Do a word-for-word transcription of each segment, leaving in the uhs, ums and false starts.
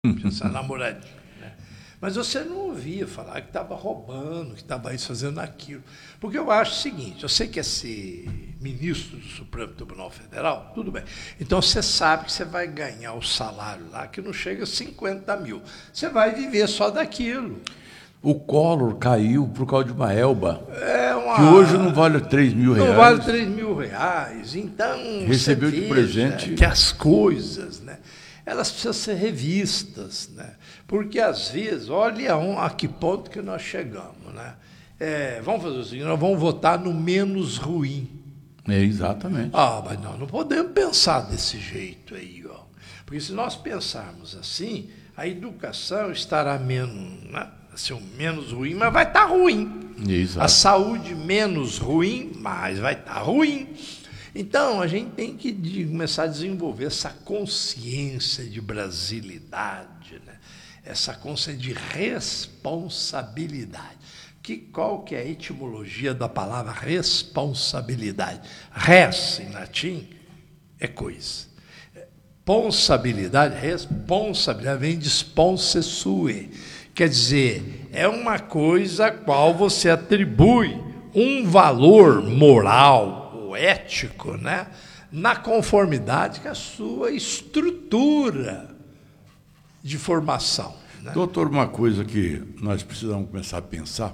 essa namoradinha, né? Mas você não ouvia falar que estava roubando, que estava isso fazendo aquilo. Porque eu acho o seguinte, você quer ser ministro do Supremo Tribunal Federal, tudo bem. Então você sabe que você vai ganhar o salário lá, que não chega a cinquenta mil. Você vai viver só daquilo. O Collor caiu por causa de uma Elba, é uma... que hoje não vale três mil reais. Não vale três mil reais. Então, recebeu de presente que as coisas, né, elas precisam ser revistas, né? Porque às vezes, olha um, a que ponto que nós chegamos, né? É, vamos fazer o seguinte, nós vamos votar no menos ruim. É, exatamente. Ah, mas nós não podemos pensar desse jeito aí, ó. Porque se nós pensarmos assim, a educação estará menos, né? Assim, menos ruim, mas vai estar ruim. Exato. A saúde menos ruim, mas vai estar ruim. Então, a gente tem que de, começar a desenvolver essa consciência de brasilidade, né? Essa consciência de responsabilidade. Que, qual que é a etimologia da palavra responsabilidade? Res, em latim, é coisa. Responsabilidade, responsabilidade vem de sponse sue. Quer dizer, é uma coisa a qual você atribui um valor moral ou ético, né, na conformidade com a sua estrutura de formação, né? Doutor, uma coisa que nós precisamos começar a pensar,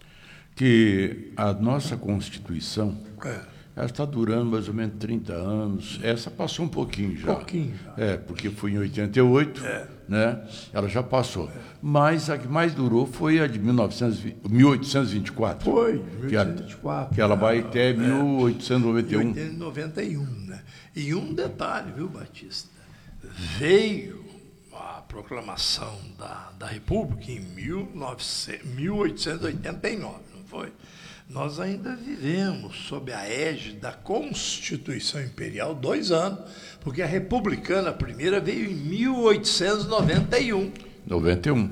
que a nossa Constituição, é. ela está durando mais ou menos trinta anos, essa passou um pouquinho já. Um pouquinho já. É, porque foi em oitenta e oito, é. né? Ela já passou. É. Mas a que mais durou foi a de mil oitocentos e vinte e quatro. Foi, mil oitocentos e vinte e quatro. Que, que ela vai até é. mil oitocentos e noventa e um. mil oitocentos e noventa e um, né? E um detalhe, viu, Batista? Veio a proclamação da, da República em mil oitocentos e oitenta e nove, não foi? Nós ainda vivemos sob a égide da Constituição Imperial dois anos, porque a republicana primeira veio em mil oitocentos e noventa e um. noventa e um.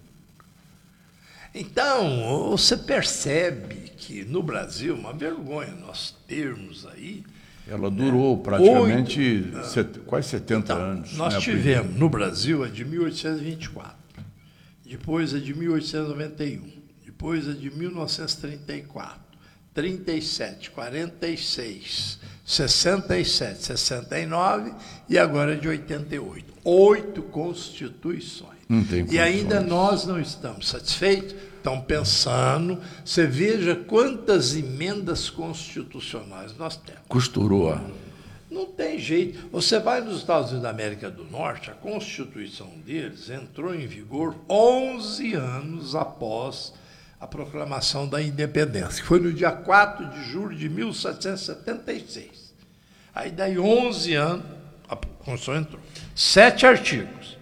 Então, você percebe que no Brasil, uma vergonha nós termos aí... Ela durou né, praticamente oito, set, quase setenta então, anos. Nós né, tivemos no Brasil a de mil oitocentos e vinte e quatro, depois a de mil oitocentos e noventa e um, depois a de mil novecentos e trinta e quatro, trinta e sete, quarenta e seis, sessenta e sete, sessenta e nove e agora de oitenta e oito. Oito constituições. Não tem e ainda nós não estamos satisfeitos, estão pensando, você veja quantas emendas constitucionais nós temos. Costurou. Não tem jeito. Você vai nos Estados Unidos da América do Norte, a Constituição deles entrou em vigor onze anos após a proclamação da independência, que foi no dia quatro de julho de mil setecentos e setenta e seis. Aí, daí onze anos, a Constituição entrou. Sete artigos.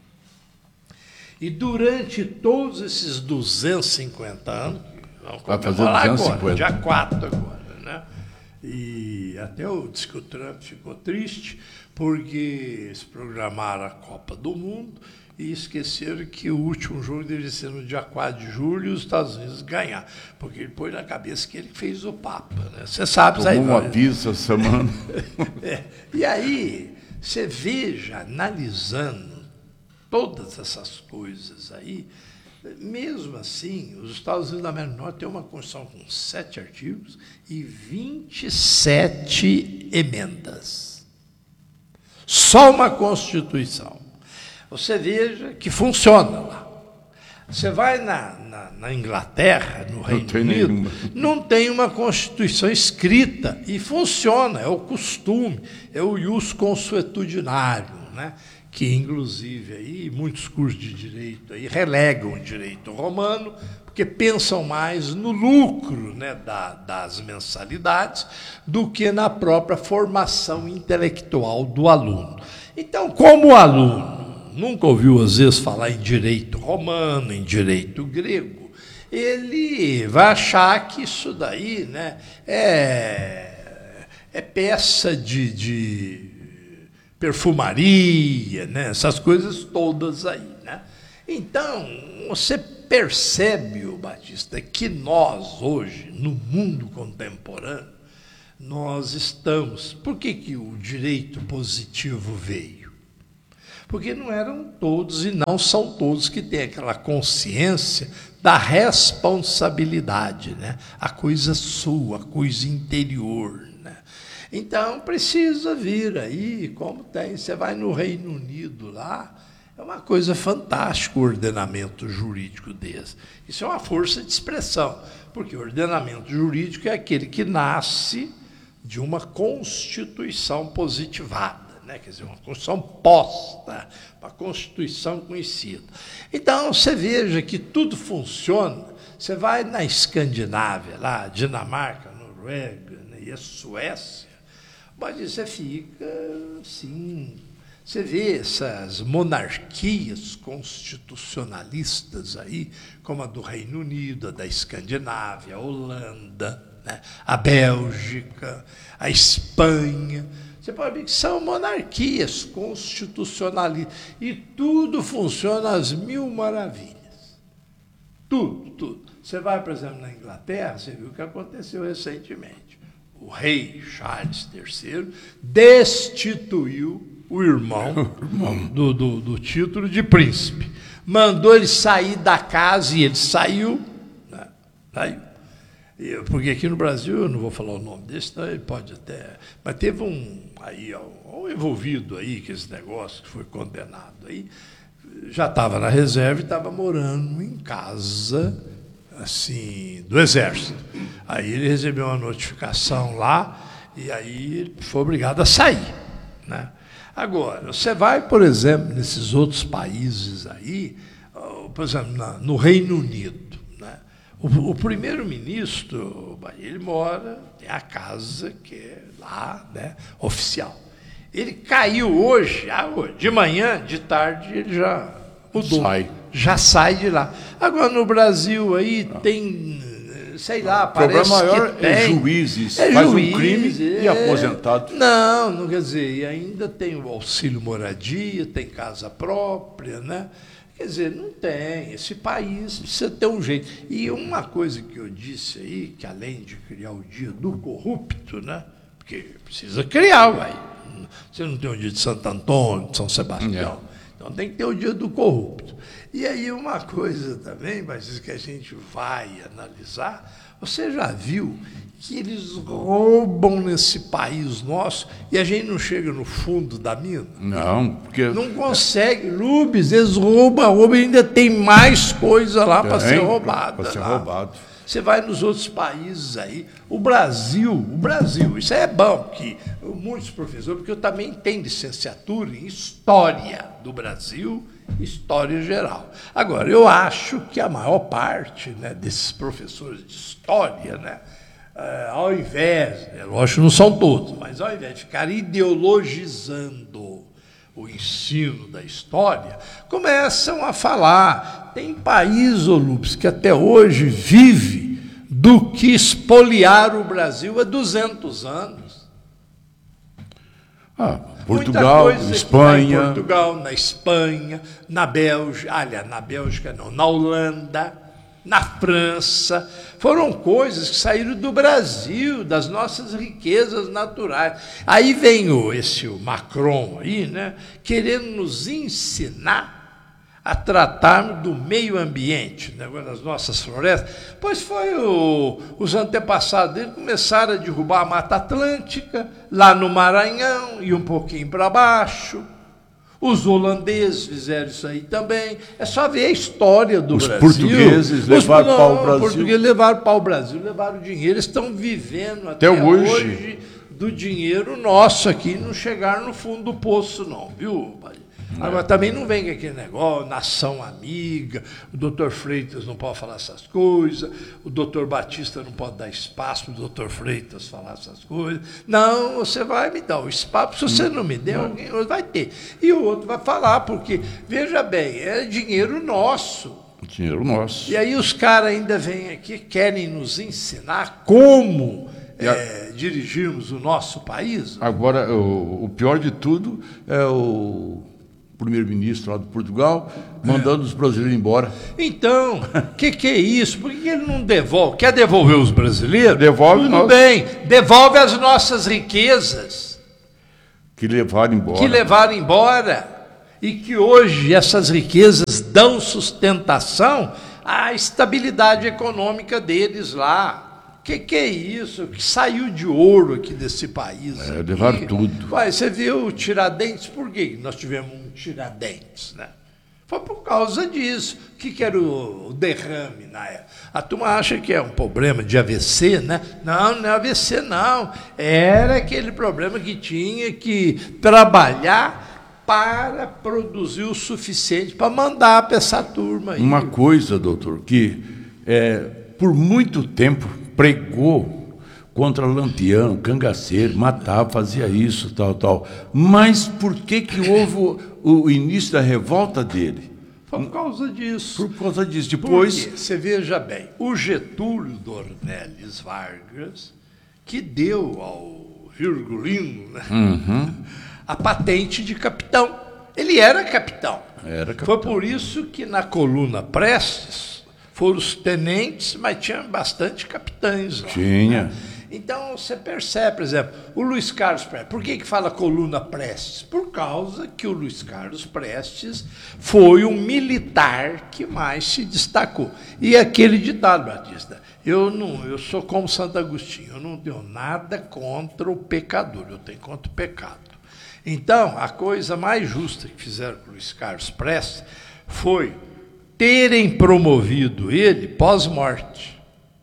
E durante todos esses duzentos e cinquenta anos, vamos vai fazer duzentos e cinquenta. Agora, dia quatro agora, né? E até eu disse que o Trump ficou triste, porque eles programaram a Copa do Mundo e esqueceram que o último jogo deveria ser no dia quatro de julho e os Estados Unidos ganhar, porque ele pôs na cabeça que ele fez o Papa, né? Você sabe... Tomou aí, uma pizza essa semana. é, e aí, você veja, analisando todas essas coisas aí, mesmo assim, os Estados Unidos da América do Norte têm uma Constituição com sete artigos e vinte e sete emendas. Só uma Constituição. Você veja que funciona lá. Você vai na, na, na Inglaterra, no Reino Unido, nenhuma. Não tem uma Constituição escrita e funciona, é o costume, é o ius consuetudinário, né? Que, inclusive, aí, muitos cursos de direito aí relegam o direito romano, porque pensam mais no lucro, né, da, das mensalidades do que na própria formação intelectual do aluno. Então, como o aluno nunca ouviu, às vezes, falar em direito romano, em direito grego, ele vai achar que isso daí, né, é, é peça de... de perfumaria, né? Essas coisas todas aí, né? Então, você percebe, ô Batista, que nós hoje, no mundo contemporâneo, nós estamos... Por que que o direito positivo veio? Porque não eram todos e não são todos que têm aquela consciência da responsabilidade, né? A coisa sua, a coisa interior, né? Então, precisa vir aí, como tem, você vai no Reino Unido lá, é uma coisa fantástica o ordenamento jurídico desse. Isso é uma força de expressão, porque o ordenamento jurídico é aquele que nasce de uma constituição positivada, né? Quer dizer, uma constituição posta, uma constituição conhecida. Então, você veja que tudo funciona. Você vai na Escandinávia, lá, Dinamarca, Noruega, né, e a Suécia, mas você fica assim. Você vê essas monarquias constitucionalistas aí, como a do Reino Unido, a da Escandinávia, a Holanda, né, a Bélgica, a Espanha. Você pode ver que são monarquias constitucionalistas. E tudo funciona às mil maravilhas. Tudo, tudo. Você vai, por exemplo, na Inglaterra, você viu o que aconteceu recentemente. O rei Charles terceiro destituiu o irmão do, do, do título de príncipe. Mandou ele sair da casa e ele saiu. Né? Saiu. Porque aqui no Brasil, eu não vou falar o nome desse, então ele pode até... Mas teve um, aí, um envolvido aí, que esse negócio que foi condenado aí, já estava na reserva e estava morando em casa, assim, do Exército. Aí ele recebeu uma notificação lá e aí ele foi obrigado a sair, né? Agora, você vai, por exemplo, nesses outros países aí, por exemplo, no Reino Unido, né? O, o primeiro-ministro, ele mora, tem a casa que é lá, né, oficial. Ele caiu hoje, de manhã, de tarde, ele já mudou. Sai. Já sai de lá. Agora, no Brasil, aí ah. tem, sei lá, parece que tem. O problema maior é juízes, é faz juiz, um crime é... e aposentado. Não, não quer dizer, e ainda tem o auxílio moradia, tem casa própria, né? Quer dizer, não tem. Esse país precisa ter um jeito. E uma coisa que eu disse aí, que além de criar o dia do corrupto, né? Porque precisa criar, uai. Você não tem o dia de Santo Antônio, de São Sebastião. É. Então tem que ter o dia do corrupto. E aí uma coisa também, mas isso que a gente vai analisar, você já viu que eles roubam nesse país nosso e a gente não chega no fundo da mina? Não, porque... Não consegue. Lubes, eles roubam, roubam e ainda tem mais coisa lá para ser roubada. Para ser lá. roubado. Você vai nos outros países aí, o Brasil, o Brasil, isso é bom, que muitos professores, porque eu também tenho licenciatura em História do Brasil, História geral. Agora, eu acho que a maior parte, né, desses professores de História, né, Uh, ao invés, né, lógico que não são todos, mas ao invés de ficar ideologizando o ensino da história, começam a falar. Tem país, ô Lupes, que até hoje vive do que expoliar o Brasil há duzentos anos. Ah, Portugal, Espanha. Em Portugal, na Espanha, na Bélgica, aliás, na Bélgica não, na Holanda, na França. Foram coisas que saíram do Brasil, das nossas riquezas naturais. Aí vem o, esse o Macron aí, né, querendo nos ensinar a tratarmos do meio ambiente, né, das nossas florestas. Pois foi o, os antepassados dele começaram a derrubar a Mata Atlântica, lá no Maranhão e um pouquinho para baixo. Os holandeses fizeram isso aí também. É só ver a história do os Brasil. Portugueses os levaram para o Brasil. Os portugueses levaram para o Brasil, levaram dinheiro. Eles estão vivendo até, até hoje. hoje do dinheiro nosso aqui, não chegaram no fundo do poço, não, viu, Bahia? Agora, também não vem com aquele negócio, nação amiga, o doutor Freitas não pode falar essas coisas, o doutor Batista não pode dar espaço para o doutor Freitas falar essas coisas. Não, você vai me dar o espaço, se você não me der, alguém vai ter. E o outro vai falar, porque, veja bem, é dinheiro nosso. Dinheiro nosso. E aí os caras ainda vêm aqui, querem nos ensinar como é, dirigirmos o nosso país. Agora, o, o pior de tudo é o primeiro-ministro lá de Portugal mandando é. os brasileiros embora. Então, o que, que é isso? Por que ele não devolve? Quer devolver os brasileiros? Devolve Tudo nós. bem, devolve as nossas riquezas. Que levaram embora. Que levaram embora. e que hoje essas riquezas dão sustentação à estabilidade econômica deles lá. O que, que é isso? Que saiu de ouro aqui desse país? É, levaram tudo. Ué, você viu o Tiradentes? Por que nós tivemos um Tiradentes, né? Foi por causa disso. O que, que era o, o derrame na época? A turma acha que é um problema de A V C, né? Não, não é A V C, não. Era aquele problema que tinha que trabalhar para produzir o suficiente para mandar para essa turma aí. Uma coisa, doutor, que é, por muito tempo pregou contra Lampião, cangaceiro, matava, fazia isso, tal, tal. Mas por que que houve o, o início da revolta dele? Foi por causa disso. Por causa disso. Depois... Porque, você veja bem, o Getúlio Dornelles Vargas, que deu ao Virgulino, né, uhum. a patente de capitão. Ele era capitão. Era capitão. Foi por isso que na coluna Prestes foram os tenentes, mas tinha bastante capitães lá. Tinha. Né? Então, você percebe, por exemplo, o Luiz Carlos Prestes. Por que que fala coluna Prestes? Por causa que o Luiz Carlos Prestes foi um militar que mais se destacou. E aquele ditado, Batista, eu, não, eu sou como Santo Agostinho, eu não tenho nada contra o pecador, eu tenho contra o pecado. Então, a coisa mais justa que fizeram com o Luiz Carlos Prestes foi terem promovido ele pós-morte.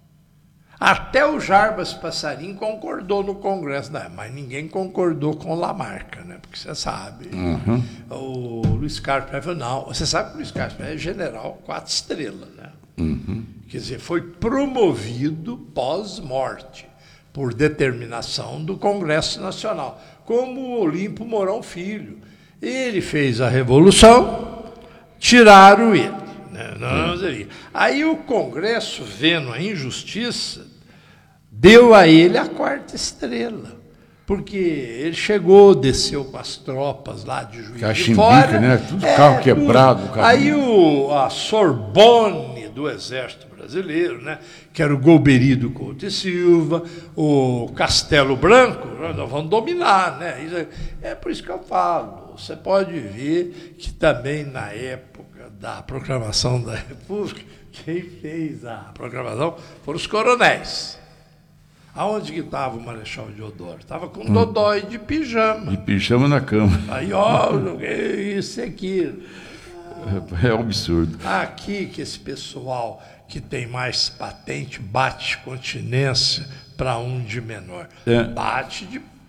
Até o Jarbas Passarim concordou no Congresso, né? Mas ninguém concordou com o Lamarca, né? Porque você sabe, uhum. o Luiz Carlos Prestes falou, não, você sabe que o Luiz Carlos Prestes é general quatro estrelas, né? Uhum. Quer dizer, foi promovido pós-morte, por determinação do Congresso Nacional, como o Olímpio Mourão Filho. Ele fez a Revolução, tiraram ele. Né? Não, não. Aí o Congresso, vendo a injustiça, deu a ele a quarta estrela, porque ele chegou, desceu com as tropas lá de Juiz de Fora, né? Tudo é, carro quebrado. Tudo. Aí o, a Sorbonne do Exército Brasileiro, né? Que era o Golbery Couto e Silva, o Castelo Branco, nós vamos dominar, né? É por isso que eu falo, você pode ver que também na época da proclamação da República, quem fez a proclamação foram os coronéis. Aonde que estava o Marechal Deodoro? Estava com hum. dodói de pijama. De pijama na cama. Aí, ó, isso e aquilo. É um absurdo. Aqui que esse pessoal que tem mais patente bate continência para um de menor. É. Bate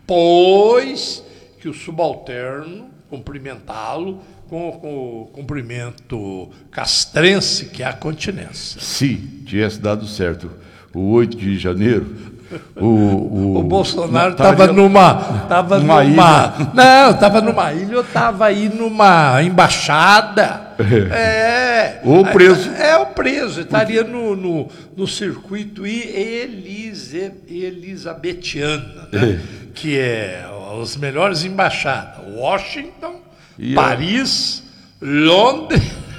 depois que o subalterno cumprimentá-lo com, com o cumprimento castrense, que é a continência. Se tivesse dado certo o oito de janeiro... O, o, o Bolsonaro estava numa, tava numa, numa não, estava numa ilha, ou estava aí numa embaixada, é, ou preso, é, é o preso, estaria no, no, no circuito Elise, elisabetiana, né? É. Que é as melhores embaixadas, Washington, e Paris, é. Londres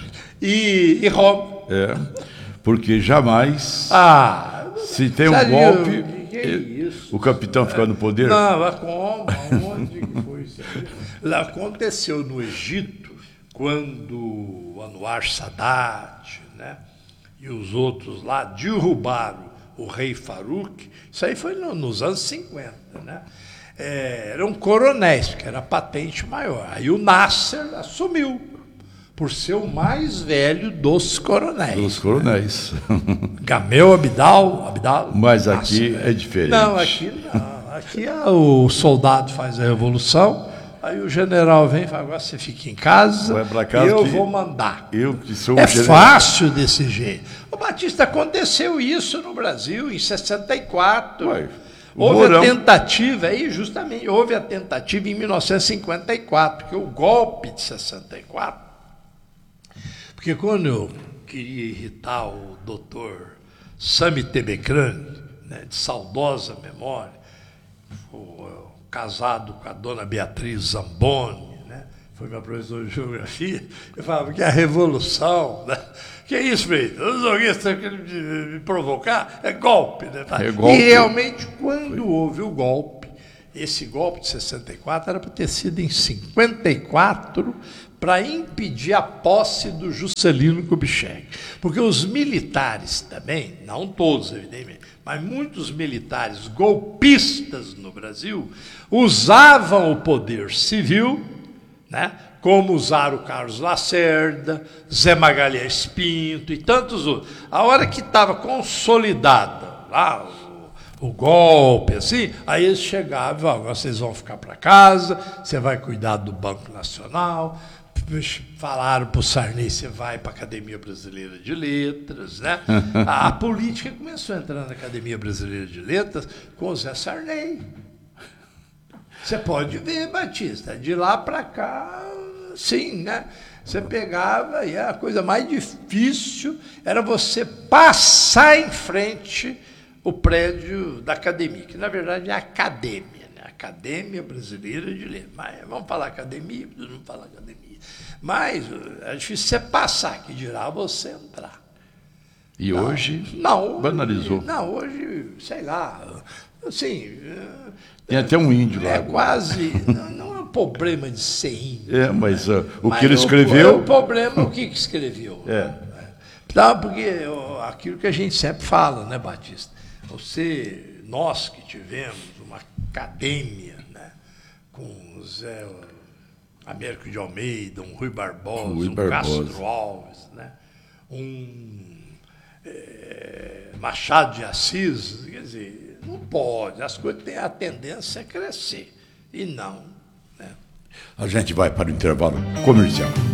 e, e Roma. É, porque jamais, ah, se tem um golpe... Que é isso? O capitão ficar no poder? Não, mas como? Onde que foi isso? Lá aconteceu no Egito, quando o Anwar Sadat, né, e os outros lá derrubaram o rei Farouk. Isso aí foi no, nos anos cinquenta. Né? É, eram coronéis, porque era patente maior. Aí o Nasser assumiu, por ser o mais velho dos coronéis. Dos coronéis. Né? Gamel Abdal, Abdal. Mas aqui Nasser. É diferente. Não, aqui não. Aqui é o soldado faz a revolução, aí o general vem e fala, agora você fica em casa, casa eu vou mandar. Eu que sou É general. Fácil desse jeito. O Batista, aconteceu isso no Brasil em sessenta e quatro. Ué, houve Mourão. a tentativa, aí justamente, houve a tentativa em mil novecentos e cinquenta e quatro, porque o golpe de sessenta e quatro, porque quando eu queria irritar o doutor Sami Tebecrani, né, de saudosa memória, o, casado com a dona Beatriz Zamboni, né, foi minha professora de geografia, eu falava que a revolução, né, que é isso, filho? Os zoguistas querem me provocar, é golpe. Né? É golpe. E realmente, quando foi. houve o golpe, esse golpe de sessenta e quatro era para ter sido em cinquenta e quatro, para impedir a posse do Juscelino Kubitschek. Porque os militares também, não todos, evidentemente, mas muitos militares golpistas no Brasil usavam o poder civil, né, como usaram o Carlos Lacerda, Zé Magalhães Pinto e tantos outros. A hora que estava consolidada lá o, o golpe, assim, aí eles chegavam, agora vocês vão ficar para casa, você vai cuidar do Banco Nacional. Falaram para o Sarney, você vai para a Academia Brasileira de Letras, né? A, a política começou a entrar na Academia Brasileira de Letras com o Zé Sarney. Você pode ver, Batista, de lá para cá, sim, né? Você pegava e a coisa mais difícil era você passar em frente o prédio da academia, que na verdade é a academia, né? Academia Brasileira de Letras. Mas vamos falar academia, vamos falar academia. Mas é difícil você passar, que dirá você entrar. E não, hoje não, banalizou. Não, hoje, sei lá, assim... Tem até um índio lá. É quase... Não, não é um problema de ser índio. É, mas uh, o mas que ele o, escreveu... O problema, o que, que escreveu? É. Não, porque ó, aquilo que a gente sempre fala, né, Batista? Você, nós que tivemos uma academia, né, com o Zé Américo de Almeida, um Rui Barbosa, Rui um Barbosa. Castro Alves, né, um é, Machado de Assis, quer dizer, não pode, as coisas têm a tendência a crescer, e não. Né? A gente vai para o intervalo comercial.